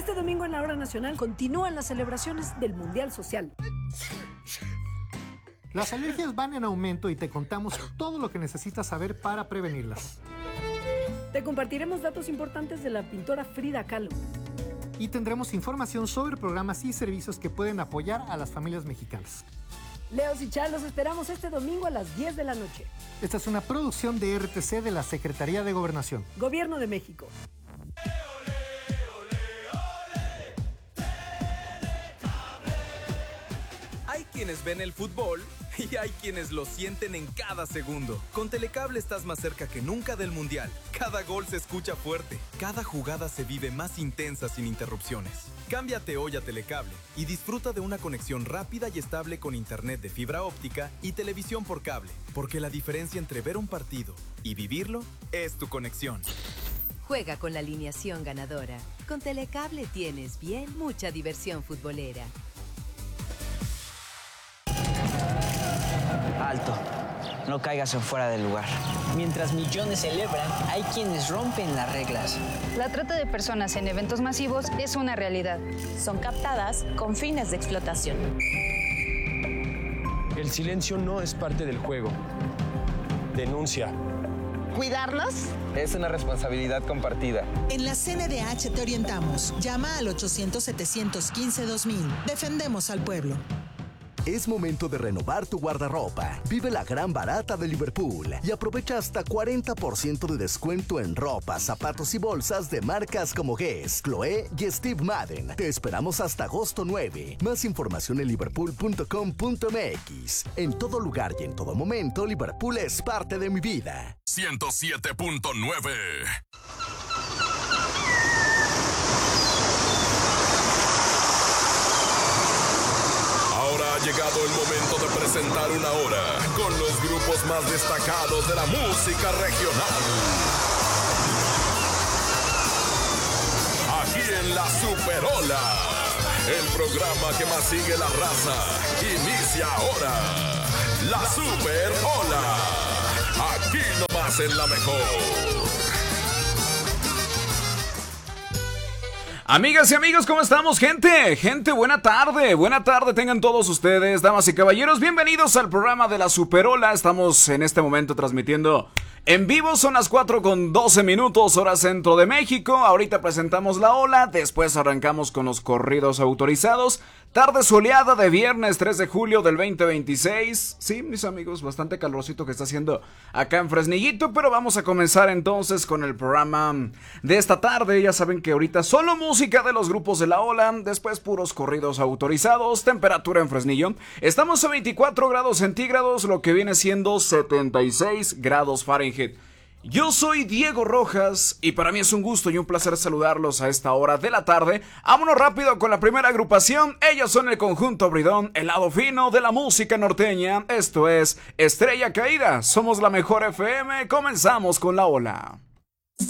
Este domingo en la Hora Nacional continúan las celebraciones del Mundial Social. Las alergias van en aumento y te contamos todo lo que necesitas saber para prevenirlas. Te compartiremos datos importantes de la pintora Frida Kahlo. Y tendremos información sobre programas y servicios que pueden apoyar a las familias mexicanas. Leos y Chal, los esperamos este domingo a las 10 de la noche. Esta es una producción de RTC de la Secretaría de Gobernación. Gobierno de México. Hay quienes ven el fútbol y hay quienes lo sienten en cada segundo. Con Telecable estás más cerca que nunca del Mundial. Cada gol se escucha fuerte, cada jugada se vive más intensa sin interrupciones. Cámbiate hoy a Telecable y disfruta de una conexión rápida y estable con internet de fibra óptica y televisión por cable, porque la diferencia entre ver un partido y vivirlo es tu conexión. Juega con la alineación ganadora. Con Telecable tienes bien mucha diversión futbolera. Alto, no caigas en fuera del lugar. Mientras millones celebran, hay quienes rompen las reglas. La trata de personas en eventos masivos es una realidad. Son captadas con fines de explotación. El silencio no es parte del juego. Denuncia. ¿Cuidarlos? Es una responsabilidad compartida. En la CNDH te orientamos. Llama al 800-715-2000. Defendemos al pueblo. Es momento de renovar tu guardarropa. Vive la gran barata de Liverpool y aprovecha hasta 40% de descuento en ropa, zapatos y bolsas de marcas como Guess, Chloé y Steve Madden. Te esperamos hasta agosto 9. Más información en liverpool.com.mx. En todo lugar y en todo momento, Liverpool es parte de mi vida. 107.9. Ha llegado el momento de presentar una hora con los grupos más destacados de la música regional. Aquí en La Superola, el programa que más sigue la raza, inicia ahora. La Superola, aquí nomás en la mejor. Amigas y amigos, ¿cómo estamos, gente? Buena tarde tengan todos ustedes, damas y caballeros, bienvenidos al programa de La Superola. Estamos en este momento transmitiendo en vivo, son las 4:12, hora centro de México. Ahorita presentamos la ola, después arrancamos con los corridos autorizados. Tarde soleada de viernes 3 de julio del 2026. Sí, mis amigos, bastante calorcito que está haciendo acá en Fresnillito, pero vamos a comenzar entonces con el programa de esta tarde. Ya saben que ahorita solo música de los grupos de la ola, después puros corridos autorizados. Temperatura en Fresnillo, estamos a 24 grados centígrados, lo que viene siendo 76 grados Fahrenheit. Yo soy Diego Rojas y para mí es un gusto y un placer saludarlos a esta hora de la tarde. Vámonos rápido con la primera agrupación. Ellos son el conjunto Bridón, el lado fino de la música norteña. Esto es Estrella Caída. Somos la mejor FM. Comenzamos con la ola.